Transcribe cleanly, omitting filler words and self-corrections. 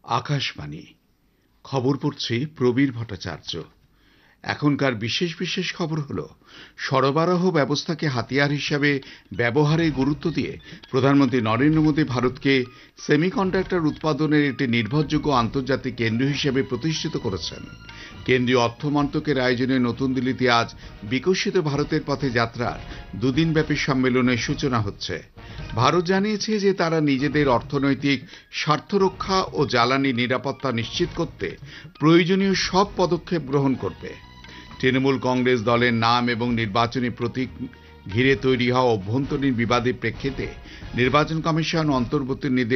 আকাশবাণী খবর পড়ছি প্রবীর ভট্টাচার্য। এখনকার বিশেষ বিশেষ খবর হলো, সরবরাহ ব্যবস্থাকে হাতিয়ার হিসাবে ব্যবহারের গুরুত্ব দিয়ে প্রধানমন্ত্রী নরেন্দ্র মোদী ভারতকে সেমিকন্ডাক্টর উৎপাদনের একটি নির্ভরযোগ্য আন্তর্জাতিক কেন্দ্র হিসেবে প্রতিষ্ঠিত করেছেন। কেন্দ্রীয় অর্থ মন্ত্রকের আয়োজনে নতুন দিল্লিতে আজ বিকশিত ভারতের পথে যাত্রার দুদিনব্যাপী সম্মেলনের সূচনা হচ্ছে। ভারত জানিয়েছে যে তারা নিজেদের অর্থনৈতিক স্বার্থ রক্ষা ও জ্বালানি নিরাপত্তা নিশ্চিত করতে প্রয়োজনীয় সব পদক্ষেপ গ্রহণ করবে। তৃণমূল কংগ্রেস দলের নাম এবং নির্বাচনী প্রতীক ঘিরে তৈরি হওয়া অভ্যন্তরীণ বিবাদের প্রেক্ষিতে নির্বাচন কমিশন অন্তর্বর্তী